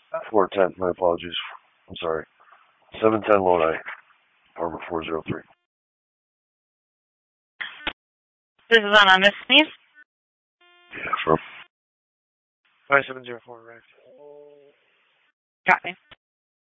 410. My apologies. I'm sorry. 710 Lodi, Harbor 403. This is on Miss Sneeze. Yeah, from 5704, right. Copy.